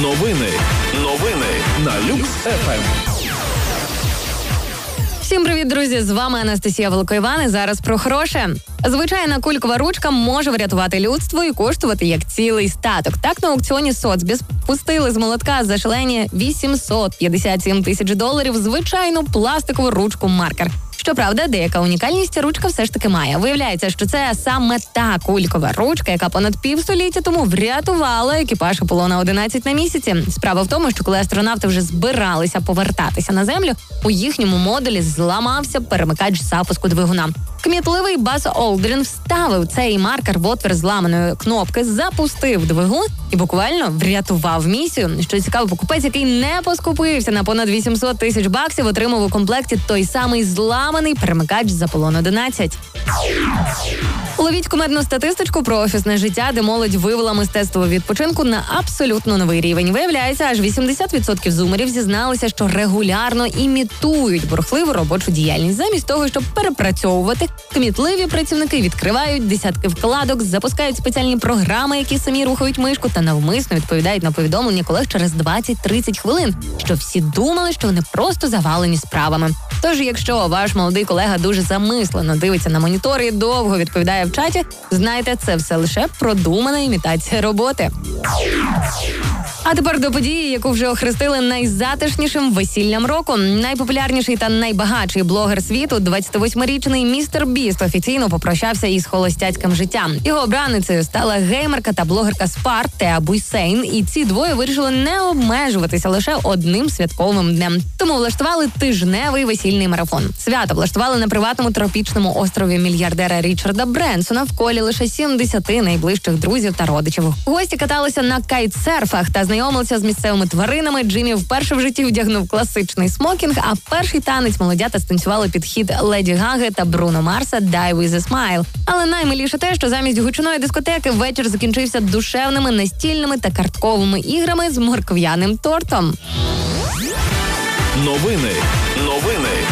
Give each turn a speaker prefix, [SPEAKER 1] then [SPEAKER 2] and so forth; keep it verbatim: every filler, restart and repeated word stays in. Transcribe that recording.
[SPEAKER 1] Новини. Новини на Люкс еф ем.
[SPEAKER 2] Всім привіт, друзі! З вами Анастасія Волокоїван і зараз про хороше. Звичайна кулькова ручка може врятувати людство і коштувати як цілий статок. Так, на аукціоні Соцбіс пустили з молотка за шалені вісімсот п'ятдесят сім тисяч доларів звичайну пластикову ручку-маркер. Щоправда, деяка унікальність ручка все ж таки має. Виявляється, що це саме та кулькова ручка, яка понад півстоліття тому врятувала екіпаж Аполлона одинадцять на місяці. Справа в тому, що коли астронавти вже збиралися повертатися на Землю, у їхньому модулі зламався перемикач запуску двигуна. Кмітливий Баз Олдрін вставив цей маркер в отвір зламаної кнопки, запустив двигун і буквально врятував місію. Що цікаво, покупець, який не поскупився на понад вісімсот тисяч баксів, отримав у комплекті той самий зламаний перемикач з Аполлон одинадцять. Ловіть кумедну статистичку про офісне життя, де молодь вивела мистецтво відпочинку на абсолютно новий рівень. Виявляється, аж вісімдесят відсотків зумерів зізналися, що регулярно імітують бурхливу робочу діяльність. Замість того, щоб перепрацьовувати, кмітливі працівники відкривають десятки вкладок, запускають спеціальні програми, які самі рухають мишку, та навмисно відповідають на повідомлення колег через двадцять-тридцять хвилин, щоб всі думали, що вони просто завалені справами. Тож, якщо ваш молодий колега дуже замислено дивиться на монітор і довго відповідає в чаті, знайте, це все лише продумана імітація роботи. А тепер до події, яку вже охрестили найзатишнішим весіллям року. Найпопулярніший та найбагатший блогер світу, двадцятивосьмирічний містер Біст, офіційно попрощався із холостяцьким життям. Його обраницею стала геймерка та блогерка Спар Теа Буйсейн, і ці двоє вирішили не обмежуватися лише одним святковим днем. Тому влаштували тижневий весільний марафон. Свято влаштували на приватному тропічному острові мільярдера Річарда Бренсона в колі лише сімдесяти найближчих друзів та родичів. Гості каталися на кайтсерфах та знайомилися з місцевими тваринами. Джиммі вперше в житті вдягнув класичний смокінг, а перший танець молодята станцювали під хіт Леді Гаги та Бруно Марса «Die with a Smile». Але наймиліше те, що замість гучної дискотеки вечір закінчився душевними настільними та картковими іграми з моркв'яним тортом.
[SPEAKER 1] Новини. Новини